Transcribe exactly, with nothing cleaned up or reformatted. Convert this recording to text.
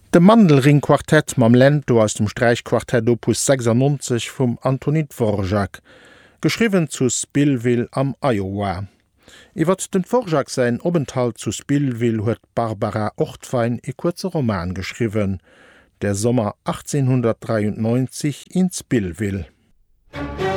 De Mandelring-Quartett mam Lento aus dem Streichquartett Opus sechsundneunzig vum Antonin Dvorak, geschriwen zu Spillville am Iowa. Iwer den Dvorak sein Obenthalt zu Spillville huet Barbara Ortwein e kurze Roman geschriwen, der Sommer achtzehnhundertdreiundneunzig in Spillville.